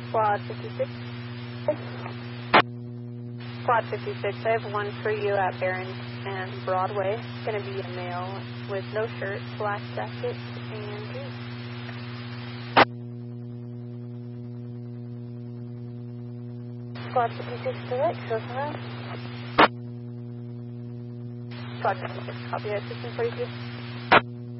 Squad 56. Squad 56, I have one for you at Barron and Broadway. It's going to be a male with no shirt, black jacket, and jeans. Squad 56 direct, so far. Squad 56, copy that, 1642.